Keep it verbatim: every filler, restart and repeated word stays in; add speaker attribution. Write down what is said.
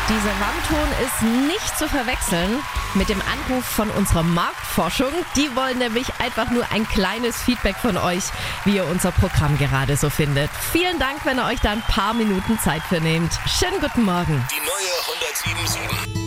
Speaker 1: Dieser Warmton ist nicht zu verwechseln mit dem Anruf von unserer Marktforschung. Die wollen nämlich einfach nur ein kleines Feedback von euch, wie ihr unser Programm gerade so findet. Vielen Dank, wenn ihr euch da ein paar Minuten Zeit für nehmt. Schönen guten Morgen.
Speaker 2: Die neue hundertsieben Komma sieben.